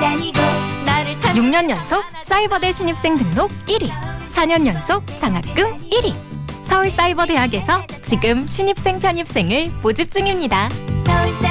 다니고 6년 연속 사이버대 신입생 등록 1위, 4년 연속 장학금 1위. 서울사이버대학에서 지금 신입생 편입생을 모집 중입니다. 서울사